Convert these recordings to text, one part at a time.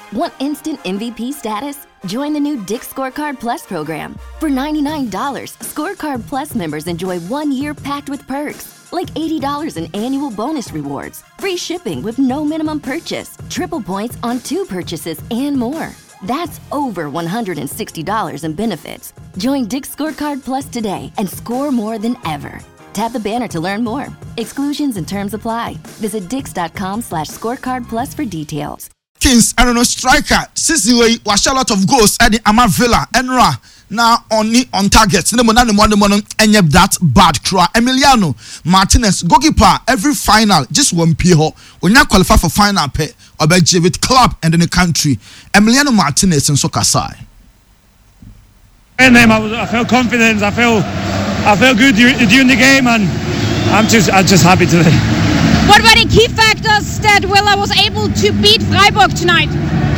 Want instant MVP status? Join the new Dick's Scorecard Plus program. For $99, Scorecard Plus members enjoy 1 year packed with perks, like $80 in annual bonus rewards, free shipping with no minimum purchase, triple points on 2 purchases, and more. That's over $160 in benefits. Join Dick's Scorecard Plus today and score more than ever. Tap the banner to learn more. Exclusions and terms apply. Visit dix.com/scorecard plus for details. Kings, I don't know, striker. Season where was a lot of goals at the Ama Villa. Enra now only on target. No one and yet that bad cry. Emiliano Martinez, goalkeeper, every final, just one PO. When you qualify for final pay, or by with club and in the country. Emiliano Martinez and Sokasai. And I felt confidence. I felt good during the game, and I'm just happy today. What were the key factors that Villa was able to beat Freiburg tonight?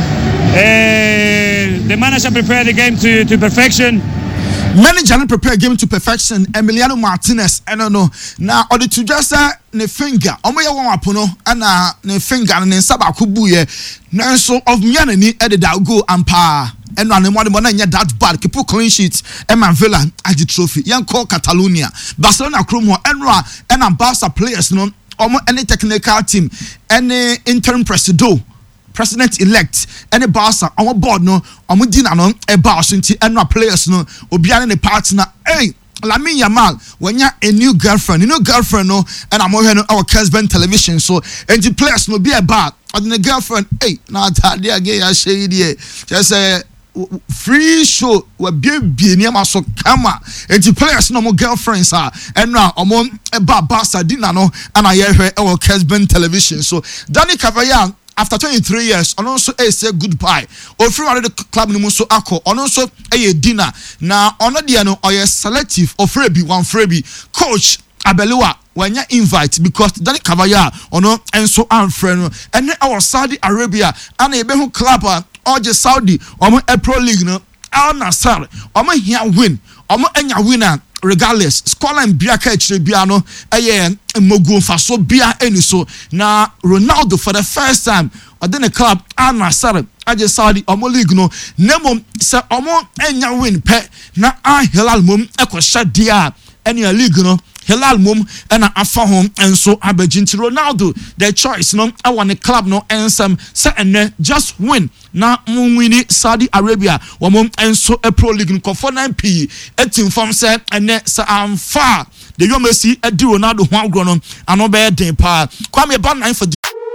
The manager prepared the game to perfection. Manager prepare game to perfection. Emiliano Martinez, I don't know. Now, or the two just ne finger. Omoya wapono ana ne finger and then sabakubuye. Nanso of Mianani edit out go ampa. And one that bad. Keep clean sheets. Emma Villa at the trophy. Young call Catalonia. Barcelona Crumo Enra and Barca players no. Any technical team, any interim president-elect, any Barca, our board no, dinner no, a Barca and our players no, obiane the partner. Hey, Lamine Yamal, when you're a new girlfriend no, and I'm on our Casban television, so and the players no be a bad, and the girlfriend, hey, now that they are gay, I say just free show we be near my so kama and the players no more girlfriends are and now among a Barca dinner no and I hear her our Casban television. So Danny Cavallero after 23 years and also say goodbye or free the club no so ako and also a dinner now on the no or selective or freebie one freebie coach Abelua when you invite because Danny Cavallero ono and so and friend and our Saudi Arabia and a behu club or just Saudi or a pro league no Al Nassr or here win or enya winner regardless Scotland biaka biano mogu faso bia any so now Ronaldo for the first time or then a club Al Nassr just Saudi or league no nemo say omo enya win pe na Hilal mum eko shadia any league no Hilal mum and afa home and so abejinti Ronaldo their choice no I want a club no and some say and just win na win Saudi Arabia mum and so a pro league no for 9p 18 form say and say am far the you may see a Ronaldo ho agro no ano be den pa kwame ba 9 for.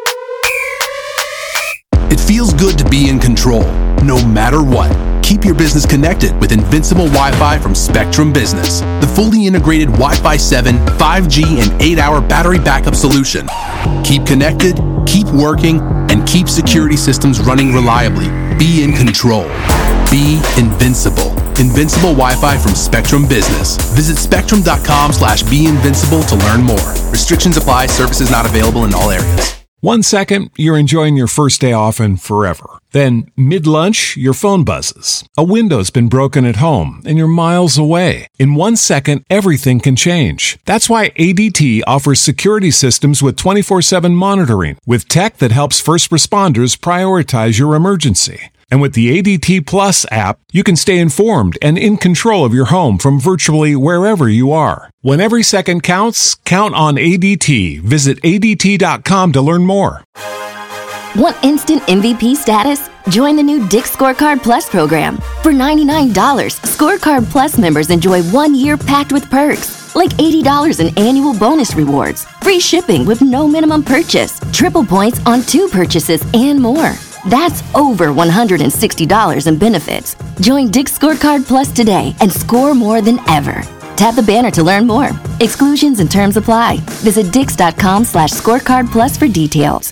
It feels good to be in control no matter what. Keep your business connected with Invincible Wi-Fi from Spectrum Business, the fully integrated Wi-Fi 7, 5G, and 8-hour battery backup solution. Keep connected, keep working, and keep security systems running reliably. Be in control. Be invincible. Invincible Wi-Fi from Spectrum Business. Visit spectrum.com/beinvincible to learn more. Restrictions apply. Services not available in all areas. 1 second, you're enjoying your first day off and forever. Then, mid-lunch, your phone buzzes. A window's been broken at home and you're miles away. In 1 second, everything can change. That's why ADT offers security systems with 24/7 monitoring, with tech that helps first responders prioritize your emergency. And with the ADT Plus app, you can stay informed and in control of your home from virtually wherever you are. When every second counts, count on ADT. Visit ADT.com to learn more. Want instant MVP status? Join the new Dick's Scorecard Plus program. For $99, Scorecard Plus members enjoy 1 year packed with perks, like $80 in annual bonus rewards, free shipping with no minimum purchase, triple points on 2 purchases, and more. That's over $160 in benefits. Join Dick's Scorecard Plus today and score more than ever. Tap the banner to learn more. Exclusions and terms apply. Visit dix.com/scorecard plus for details.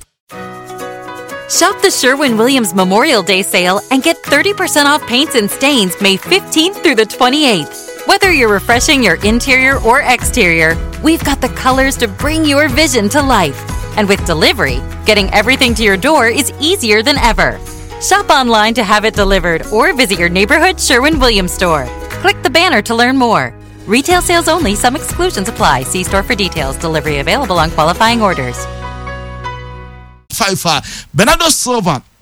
Shop the Sherwin-Williams Memorial Day sale and get 30% off paints and stains May 15th through the 28th. Whether you're refreshing your interior or exterior, we've got the colors to bring your vision to life. And with delivery, getting everything to your door is easier than ever. Shop online to have it delivered or visit your neighborhood Sherwin-Williams store. Click the banner to learn more. Retail sales only. Some exclusions apply. See store for details. Delivery available on qualifying orders. Bernardo Silva